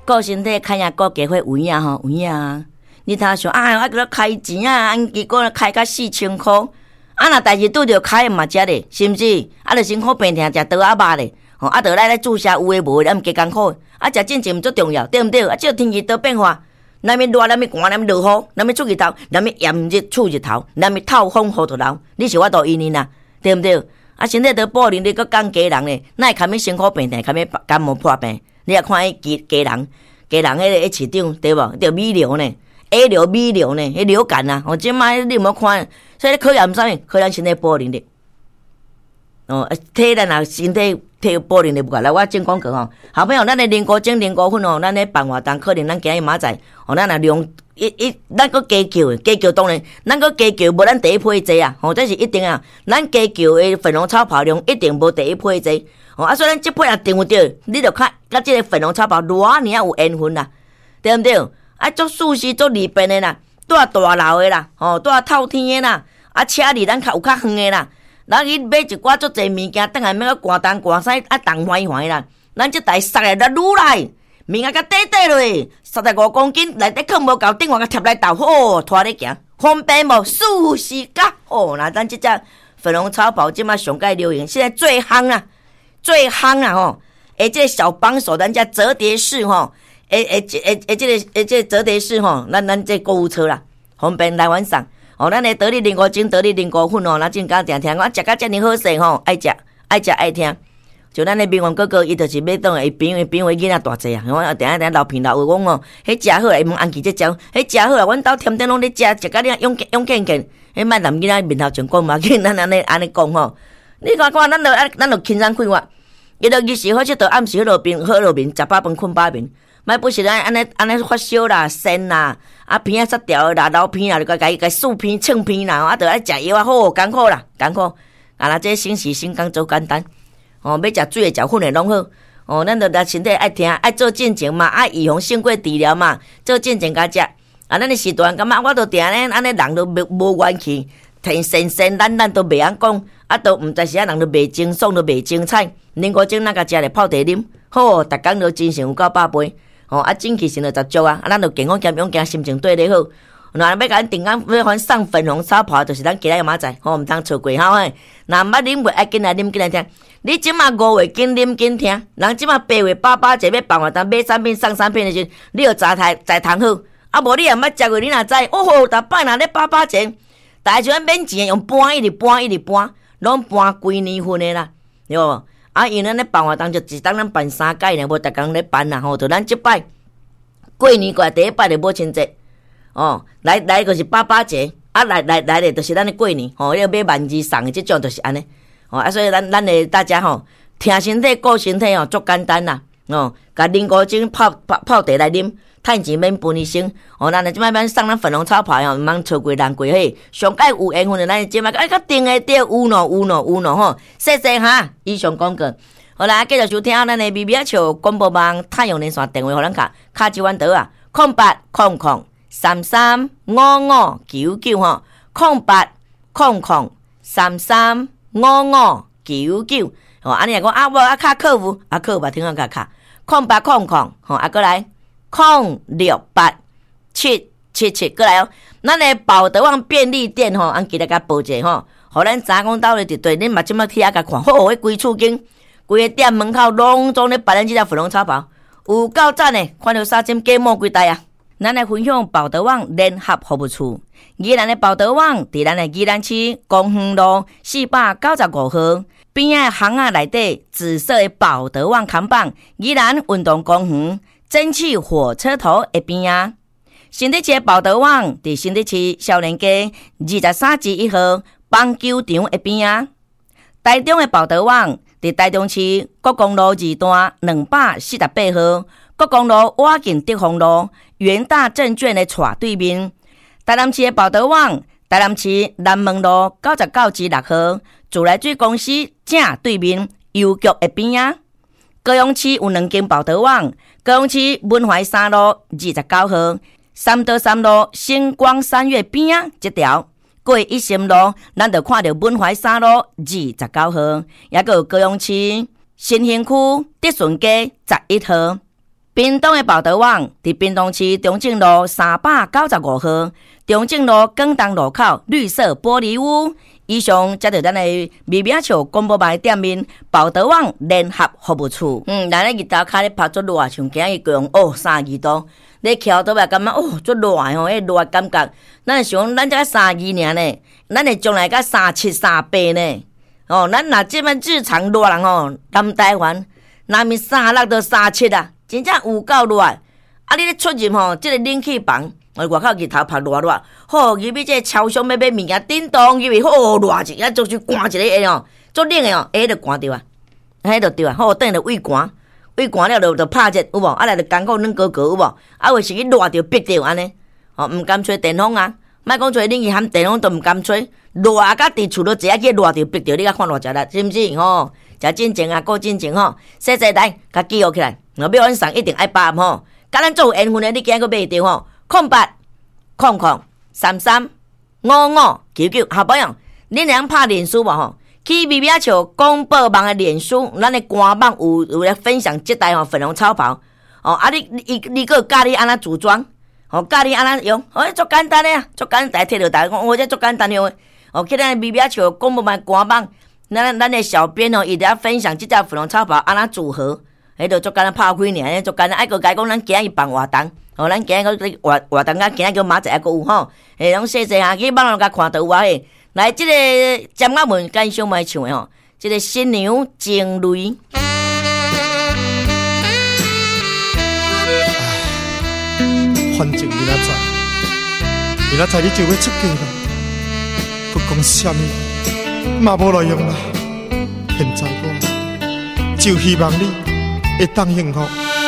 顾身体开呀，顾家伙有影吼，有影啊！你他想啊，我给他开钱啊，结果开到4000块，啊那代志拄着开嘛食咧，是毋是？啊，就辛苦病痛食刀啊肉咧，吼啊，就来注射有诶无诶，啊毋加艰苦，啊食进前毋足重要，对毋对？啊，即天气多变化，咱要热，咱要寒，咱要落雨，咱要出日头，咱要炎日出日头，咱要透风雨就流，你是我都因啦，对毋对？啊，身体得保龄，你搁讲家人咧，哪会堪要辛苦病痛，堪要感冒破病？你也看迄家人迄市长对无？着米流呢，A 流、米流呢，迄流感啊！即摆你有冇看？所以考验啥物？考验身体保龄力。哦，体咱也身体体保龄力不够。来，我正讲过吼，好朋友，咱的菱角精、菱角粉哦，咱咧办活动，可能咱今日明仔哦，咱也量咱搁加叫当然，咱搁加叫无咱第一批济啊，吼，这是一定啊。咱加叫的粉红炒泡量一定无第一批济。哦，啊，所以咱即批也定有着，你着看甲即个粉红炒包偌尔有缘分啦，对毋对？啊，做舒适做利便的啦，住大楼的啦，吼，住透天的啦，啊，车离咱有较远的啦，咱去买一寡足侪物件，等下要个寒东寒西啊，冻坏坏啦，咱即台塞来咱愈来，物件甲底落，35公斤，内底放无够，顶外甲贴来倒，吼，拖咧行，方便无？舒适甲，吼，那咱即只粉红炒包即马上界流行，现在最夯啦。最夯啊吼！这个小帮手，咱家折叠式吼，这个折叠式吼，咱这购物车啦，方便来玩上。哦，咱的得力菱角精、得力菱角粉哦，咱真敢定听，我食甲遮尔好势吼，爱食爱听。就咱的明王哥哥，伊就是要当伊边囡仔大济啊，我定下留评老话讲哦，迄食好啦，伊问安琪这招，迄食好啦，阮兜天天拢咧食甲你勇健，迄莫男囡仔面头前讲嘛，见咱安尼讲吼。你看，咱就轻松快活。伊就日时好佚佗，暗时好落眠，食饱饭困饱眠。莫不是咱安尼发烧啦、痠啦，啊鼻仔塞掉啦、流鼻啦，就甲竖鼻、蹭鼻啦，啊，着爱食药啊，好艰苦啦，艰苦。啊，那这省时省工做简单。哦，要食水的、食粉的拢好。哦，咱着咱身体爱听，爱做进前嘛，爱预防胜过治疗嘛，做进前甲食。啊，咱的时段感觉我着定咧，安尼人都无元气，天神咱都袂晓讲。啊，都毋知是啊，人都袂清爽，都袂精彩。菱角精咱甲食咧泡茶啉，好，逐工都精神有够百倍。哦，啊，精气神就十足啊，啊，咱就健康兼勇健，心情对咧好。若要甲咱定岗要还上粉红炒泡，就是咱今日明仔，吼，毋通错过吼诶。若捌啉过，爱紧来啉紧来听。你即马5月紧啉紧听，人即马8月88节要办活动，买产品送产品的时候，你要在通好。啊，无你也捌食过，你若知，哦吼，逐摆若咧88节，大家免钱用搬，一直搬。拢搬规年份的啦，对无？啊，因咱咧办活动就一当咱办3届呢，无逐工咧办啦吼。就咱即摆过年过第一摆就母亲节，哦，来就是88节，啊来咧就是咱咧过年，吼，要买万字送的即种就是安尼，哦，啊，所以咱的大家吼，听身体顾身体吼，足简单啦，哦，甲菱角精泡茶来啉。趁钱免分医生，哦，咱即摆免送咱粉红炒泡哦，毋通错过人过嘿。上界有缘分的，咱即摆哎，较定的对，有喏吼，谢谢哈。以上讲过，好啦，继续收听咱的咪咪笑广播网太阳连线电话，互咱卡一弯刀啊，0800335599吼，0800335599，哦，安尼讲啊，无啊卡客服啊，客服听讲卡0800吼，啊过来。0687777过来哦，咱的宝德旺便利店吼，俺记得甲报者吼，互咱知讲到咧伫对，恁嘛即摆去遐甲看，好，迄规厝间，规个店门口拢总咧摆咱即只粉红炒包，有够赞诶，看到3针芥末几袋啊！咱来分享宝德旺联合服务处，宜兰的宝德旺伫咱的宜兰市公园路495号边仔巷仔内底，紫色的宝德旺看板，宜兰运动公园。蒸汽火车头一边啊，新竹市宝德旺伫新竹市少年街23至1号棒球场一边啊。台中的宝德旺伫台中市国公路2段248号，国公路瓦近德丰路元大证券的斜对面。台南市的宝德旺，台南市南门路99至6号，自来水公司正对面邮局一边啊。高雄市有2间宝德旺，高雄市文怀3路29号，三德3路星光3月边啊，这条过一心路，咱就看到文怀3路29号，也有高雄市新兴区德顺街11号。 屏东的报道网伫屏东市中正路395号，中正路广东路口绿色玻璃屋。以上才着咱的微名笑广播网店面报道网联合服务处。咱咧日头骹咧拍足热，像今日讲32度，咧翘倒来感觉足热吼，迄热感觉，咱想咱才32尔呢，咱会将来到37、38呢。咱若即摆日常热人南台湾，若是36到37啊，真正有够热。你咧出入即个冷气房。外口日头晒热热，入去这超商要买物件，叮咚入去，热一下，就是寒一个足冷的迄就寒着啊，迄就对啊，等下就胃寒，胃寒了就拍热有无？来就艰苦软高高有无？或是去热着逼着安尼，毋甘吹电风啊，莫讲吹冷气含电风都毋甘吹，热啊，甲伫厝都坐去热着逼着，你甲看偌食力，是毋是？食真情啊，过真情细细来，甲记录起来，要阮送一定爱把握甲咱做缘分的，你今个买着0800335599，好朋友，恁会拍脸书无去微名笑广播网的脸书，咱的官网有咧分享即台粉红超跑你个教你安怎组装教你安怎用足简单的啊，足简单摕到台我这足简单用去咱微名笑广播网官网，咱的小编伊伫遐分享即只粉红超跑安怎组合，迄就足简单拍开尔，足简单爱个甲讲咱今日办活动。咱今日活动甲今日叫明仔还阁有拢细细下去网络甲看到有嘿。来，即个尖仔文跟小妹唱的即个新娘情泪。 反正明仔载你就要出嫁啦，佮讲啥物嘛无路用啦。现在我就希望你会当幸福。